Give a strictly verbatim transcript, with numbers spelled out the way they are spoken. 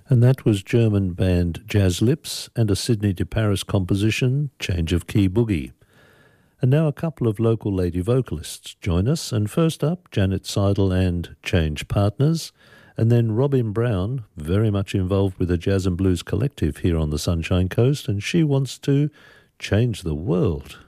And that was German band Jazz Lips and a Sydney to Paris composition, Change of Key Boogie. And now a couple of local lady vocalists join us, and first up, Janet Seidel and Change Partners, and then Robin Brown, very much involved with the Jazz and Blues Collective here on the Sunshine Coast, and she wants to change the world.